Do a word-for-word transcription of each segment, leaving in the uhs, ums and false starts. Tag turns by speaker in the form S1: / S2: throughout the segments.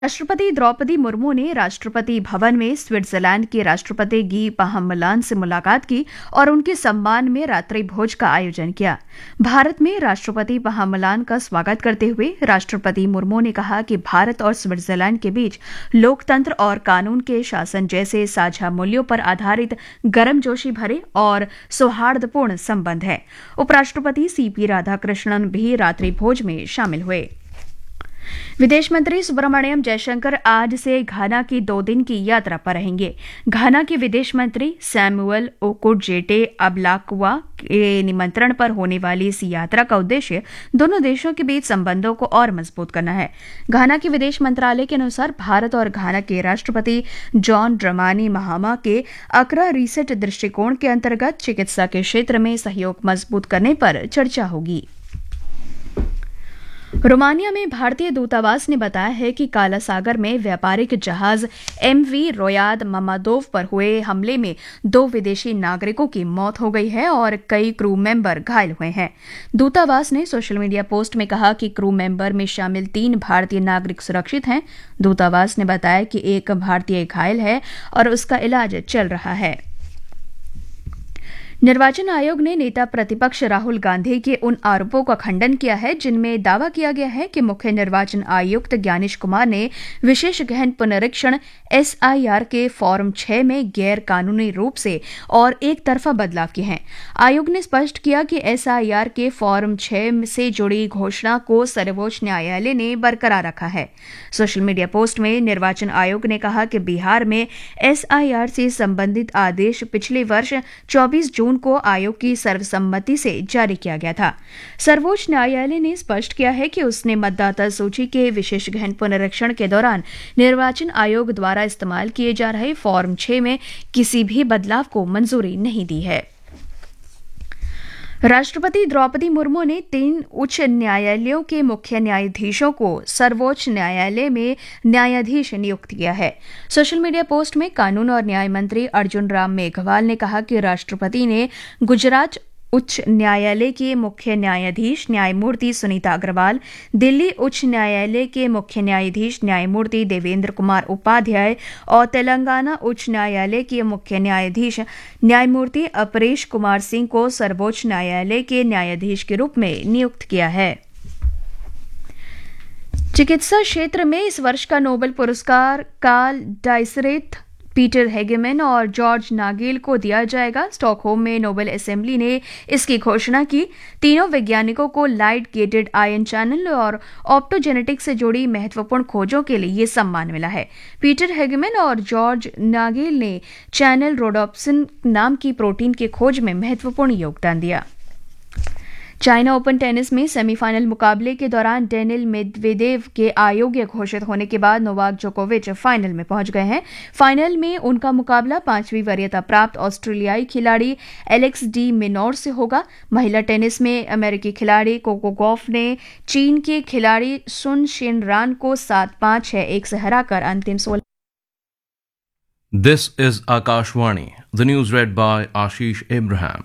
S1: राष्ट्रपति द्रौपदी मुर्मू ने राष्ट्रपति भवन में स्विट्जरलैंड के राष्ट्रपति गी पाहमलान से मुलाकात की और उनके सम्मान में रात्रि भोज का आयोजन किया। भारत में राष्ट्रपति पाहमलान का स्वागत करते हुए राष्ट्रपति मुर्मू ने कहा कि भारत और स्विट्जरलैंड के बीच लोकतंत्र और कानून के शासन जैसे साझा मूल्यों पर आधारित गर्मजोशी भरे और सौहार्दपूर्ण संबंध है। उपराष्ट्रपति सीपी राधाकृष्णन भी रात्रि भोज में शामिल हुए। विदेश मंत्री सुब्रमण्यम जयशंकर आज से घाना की दो दिन की यात्रा पर रहेंगे। घाना के विदेश मंत्री सैमुअल ओकोजेटे अबलाकुआ के निमंत्रण पर होने वाली इस यात्रा का उद्देश्य दोनों देशों के बीच संबंधों को और मजबूत करना है। घाना के विदेश मंत्रालय के अनुसार भारत और घाना के राष्ट्रपति जॉन ड्रमानी महामा के अकरा रीसेट दृष्टिकोण के अंतर्गत चिकित्सा के क्षेत्र में सहयोग मजबूत करने पर चर्चा होगी। रोमानिया में भारतीय दूतावास ने बताया है कि काला सागर में व्यापारिक जहाज एमवी रोयाद ममादोव पर हुए हमले में दो विदेशी नागरिकों की मौत हो गई है और कई क्रू मेंबर घायल हुए हैं। दूतावास ने सोशल मीडिया पोस्ट में कहा कि क्रू मेंबर में शामिल तीन भारतीय नागरिक सुरक्षित हैं। दूतावास ने बताया कि एक भारतीय घायल है और उसका इलाज चल रहा है। निर्वाचन आयोग ने नेता प्रतिपक्ष राहुल गांधी के उन आरोपों का खंडन किया है जिनमें दावा किया गया है कि मुख्य निर्वाचन आयुक्त ज्ञानेश कुमार ने विशेष गहन पुनरीक्षण एसआईआर के फॉर्म छह में गैर कानूनी रूप से और एक तरफा बदलाव किए हैं। आयोग ने स्पष्ट किया कि एसआईआर के फॉर्म छह से जुड़ी घोषणा को सर्वोच्च न्यायालय ने बरकरार रखा है। सोशल मीडिया पोस्ट में निर्वाचन आयोग ने कहा कि बिहार में एसआईआर से संबंधित आदेश पिछले वर्ष चौबीस जून को आयोग की सर्वसम्मति से जारी किया गया था। सर्वोच्च न्यायालय ने स्पष्ट किया है कि उसने मतदाता सूची के विशेष गहन पुनरीक्षण के दौरान निर्वाचन आयोग द्वारा इस्तेमाल किए जा रहे फॉर्म छह में किसी भी बदलाव को मंजूरी नहीं दी है। राष्ट्रपति द्रौपदी मुर्मू ने तीन उच्च न्यायालयों के मुख्य न्यायाधीशों को सर्वोच्च न्यायालय में न्यायाधीश नियुक्त किया है। सोशल मीडिया पोस्ट में कानून और न्याय मंत्री अर्जुन राम मेघवाल ने कहा कि राष्ट्रपति ने गुजरात उच्च न्यायालय के मुख्य न्यायाधीश न्यायमूर्ति सुनीता अग्रवाल, दिल्ली उच्च न्यायालय के मुख्य न्यायाधीश न्यायमूर्ति देवेंद्र कुमार उपाध्याय और तेलंगाना उच्च न्यायालय के मुख्य न्यायाधीश न्यायमूर्ति अपरेश कुमार सिंह को सर्वोच्च न्यायालय के न्यायाधीश के रूप में नियुक्त किया है। चिकित्सा क्षेत्र में इस वर्ष का नोबेल पुरस्कार कार्ल डाइसरेथ, पीटर हेगेमैन और जॉर्ज नागेल को दिया जाएगा। स्टॉकहोम में नोबेल असेंबली ने इसकी घोषणा की। तीनों वैज्ञानिकों को लाइट गेटेड आयन चैनल और ऑप्टोजेनेटिक्स से जुड़ी महत्वपूर्ण खोजों के लिए ये सम्मान मिला है। पीटर हेगेमैन और जॉर्ज नागेल ने चैनल रोडोप्सिन नाम की प्रोटीन की खोज में महत्वपूर्ण योगदान दिया। चाइना ओपन टेनिस में सेमीफाइनल मुकाबले के दौरान डेनिल मेदवेदेव के अयोग्य घोषित होने के बाद नोवाक जोकोविच फाइनल में पहुंच गए हैं। फाइनल में उनका मुकाबला पांचवीं वरीयता प्राप्त ऑस्ट्रेलियाई खिलाड़ी एलेक्स डी मिनोर से होगा। महिला टेनिस में अमेरिकी खिलाड़ी कोको गॉफ ने चीन के खिलाड़ी सुन शिनरान को सात पांच छह एक से हराकर अंतिम सोलह।
S2: This is Akashvani. The news read by Ashish Abraham.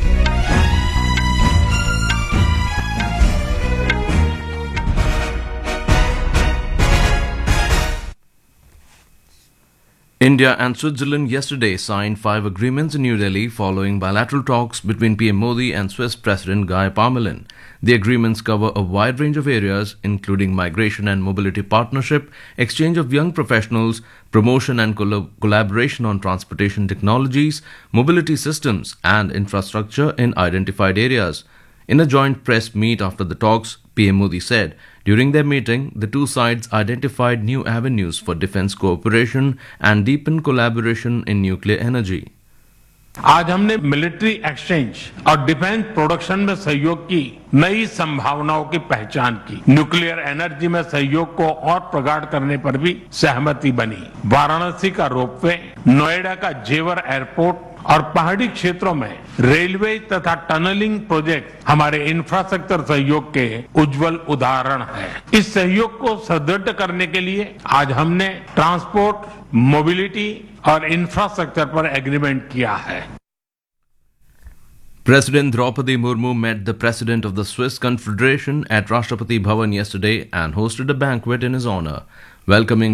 S2: India and Switzerland yesterday signed five agreements in New Delhi following bilateral talks between P M Modi and Swiss President Guy Parmelin. The agreements cover a wide range of areas, including migration and mobility partnership, exchange of young professionals, promotion and coll- collaboration on transportation technologies, mobility systems, and infrastructure in identified areas. In a joint press meet after the talks, P M Modi said, during their meeting, the two sides identified new avenues for defense cooperation and deepened collaboration in nuclear energy.
S3: आज हमने military exchange और defence production में सहयोग की नई संभावनाओं की पहचान की। न्यूक्लियर एनर्जी में सहयोग को और प्रगाढ़ करने पर भी सहमति बनी। वाराणसी का रोपवे, नोएडा का जेवर एयरपोर्ट और पहाड़ी क्षेत्रों में रेलवे तथा टनलिंग प्रोजेक्ट हमारे इंफ्रास्ट्रक्चर सहयोग के उज्जवल उदाहरण हैं। इस सहयोग को सुदृढ़ करने के लिए आज हमने ट्रांसपोर्ट, मोबिलिटी और इंफ्रास्ट्रक्चर पर एग्रीमेंट किया है।
S2: President Draupadi Murmu met the President of the Swiss Confederation at Rashtrapati Bhavan yesterday and hosted a banquet in his honor. welcoming